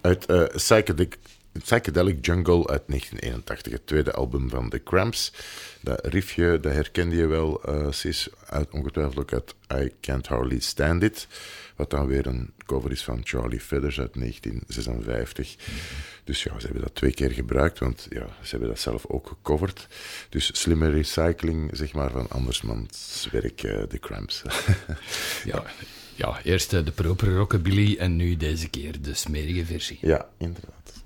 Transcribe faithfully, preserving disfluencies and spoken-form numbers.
uit uh, Psychedelic, Psychedelic Jungle uit negentien eenentachtig, het tweede album van The Cramps. Dat riffje, dat herkende je wel, uh, Sis, uit, ongetwijfeld ook uit I Can't Hardly Stand It, wat dan weer een cover is van Charlie Feathers uit negentien zesenvijftig. Mm-hmm. Dus ja, ze hebben dat twee keer gebruikt, want ja, ze hebben dat zelf ook gecoverd. Dus slimme recycling, zeg maar, van andersmans werk, uh, The Cramps. ja, ja, eerst uh, de propere rockabilly en nu deze keer de smerige versie. Ja, inderdaad.